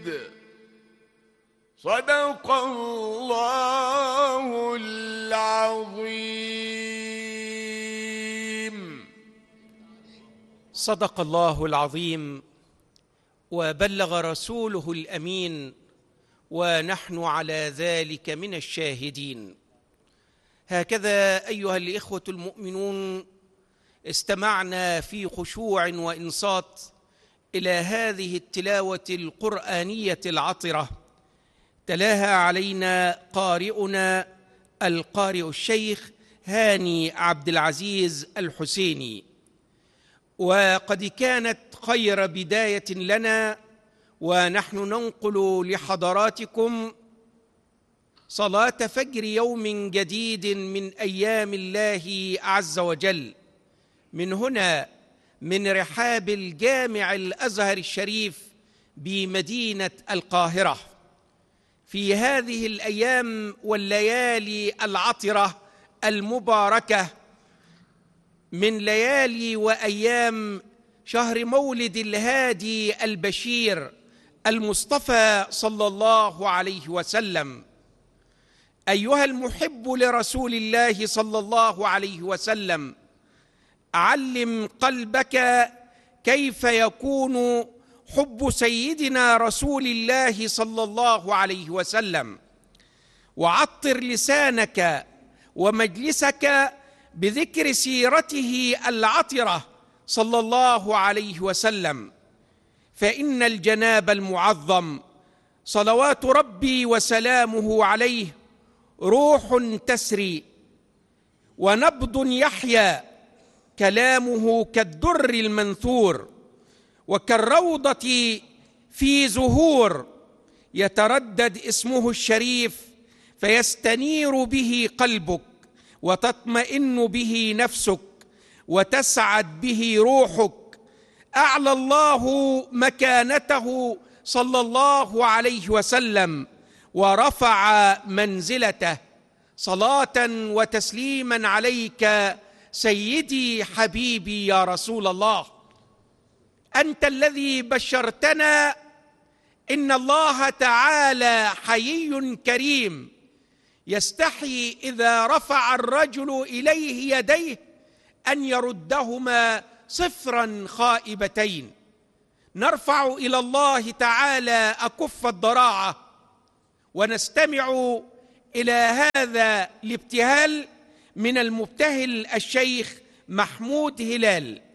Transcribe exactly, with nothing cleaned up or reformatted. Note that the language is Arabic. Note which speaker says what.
Speaker 1: صدق الله العظيم.
Speaker 2: صدق الله العظيم وبلغ رسوله الأمين، ونحن على ذلك من الشاهدين. هكذا أيها الإخوة المؤمنون، استمعنا في خشوع وإنصات إلى هذه التلاوة القرآنية العطرة، تلاها علينا قارئنا القارئ الشيخ هاني عبد العزيز الحسيني. وقد كانت خير بداية لنا ونحن ننقل لحضراتكم صلاة فجر يوم جديد من أيام الله عز وجل، من هنا من رحاب الجامع الأزهر الشريف بمدينة القاهرة، في هذه الأيام والليالي العطرة المباركة من ليالي وأيام شهر مولد الهادي البشير المصطفى صلى الله عليه وسلم. أيها المحب لرسول الله صلى الله عليه وسلم، علم قلبك كيف يكون حب سيدنا رسول الله صلى الله عليه وسلم، وعطر لسانك ومجلسك بذكر سيرته العطرة صلى الله عليه وسلم، فإن الجناب المعظم صلوات ربي وسلامه عليه روح تسري ونبض يحيا، كلامه كالدر المنثور وكالروضة في زهور، يتردد اسمه الشريف فيستنير به قلبك وتطمئن به نفسك وتسعد به روحك. أعلى الله مكانته صلى الله عليه وسلم ورفع منزلته. صلاة وتسليما عليك سيدي حبيبي يا رسول الله، أنت الذي بشرتنا إن الله تعالى حيي كريم يستحي إذا رفع الرجل إليه يديه أن يردهما صفرا خائبتين. نرفع إلى الله تعالى أكف الضراعة ونستمع إلى هذا الابتهال من المبتهل الشيخ محمود هلال.